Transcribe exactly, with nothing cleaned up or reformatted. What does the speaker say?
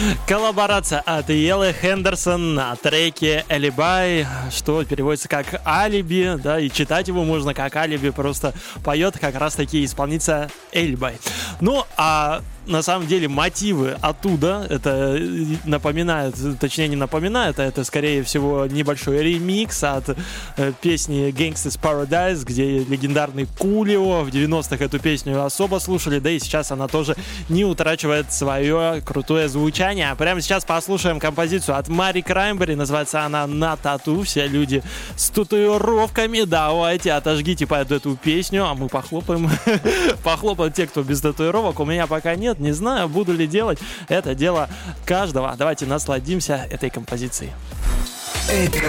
Коллаборация от Елы Хендерсон на треке «Алибай», что переводится как «Алиби», да, и читать его можно как «Алиби», просто поет как раз-таки исполнительница Эльбай. Ну, а на самом деле мотивы оттуда, это напоминает, точнее не напоминает, а это скорее всего небольшой ремикс от э, песни Gangsta's Paradise, где легендарный Кулио в девяностых эту песню особо слушали, да и сейчас она тоже не утрачивает свое крутое звучание. А прямо сейчас послушаем композицию от Мари Краймбери, называется она «На тату». Все люди с татуировками, давайте отожгите под эту песню, а мы похлопаем. Похлопаем те, кто без татуировок. У меня пока нет. Не знаю, буду ли делать. Это дело каждого. Давайте насладимся этой композицией.